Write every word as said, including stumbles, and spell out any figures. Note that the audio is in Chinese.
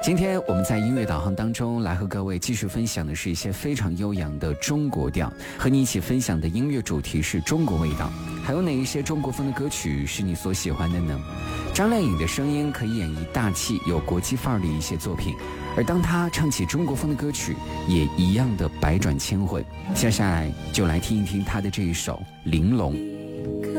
今天我们在音乐导航当中来和各位继续分享的是一些非常悠扬的中国调，和你一起分享的音乐主题是中国味道。还有哪一些中国风的歌曲是你所喜欢的呢？张靓颖的声音可以演绎大气有国际范儿的一些作品，而当她唱起中国风的歌曲也一样的百转千回。接下来就来听一听她的这一首《玲珑》。